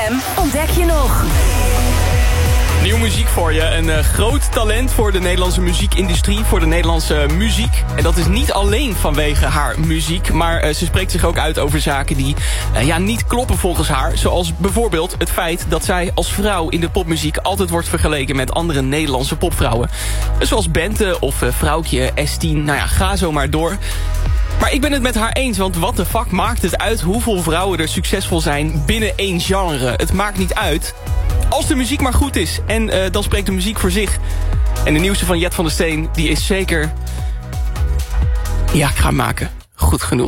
FM ontdek je nog. Nieuw muziek voor je. Een groot talent voor de Nederlandse muziekindustrie, voor de Nederlandse muziek. En dat is niet alleen vanwege haar muziek, maar ze spreekt zich ook uit over zaken die niet kloppen volgens haar. Zoals bijvoorbeeld het feit dat zij als vrouw in de popmuziek altijd wordt vergeleken met andere Nederlandse popvrouwen. Zoals Bente of vrouwtje S10, ga zo maar door. Maar ik ben het met haar eens, want wat de fuck maakt het uit hoeveel vrouwen er succesvol zijn binnen één genre? Het maakt niet uit. Als de muziek maar goed is. En dan spreekt de muziek voor zich. En de nieuwste van Jet van der Steen, die is zeker... Ja, ik ga hem maken. Goed genoeg.